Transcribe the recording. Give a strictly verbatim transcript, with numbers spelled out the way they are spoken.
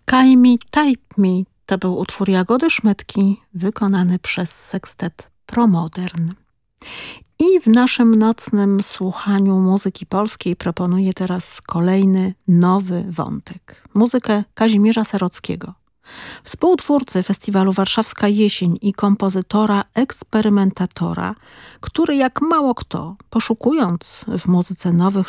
Kaj mi, type mi to był utwór Jagody Szmetki wykonany przez sekstet Promodern. I w naszym nocnym słuchaniu muzyki polskiej proponuję teraz kolejny nowy wątek. Muzykę Kazimierza Serockiego, współtwórcy festiwalu Warszawska Jesień i kompozytora, eksperymentatora, który jak mało kto, poszukując w muzyce nowych